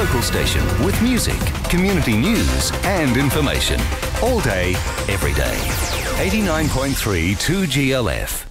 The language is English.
local station with music, community news and information. All day, every day. 89.3 2GLF.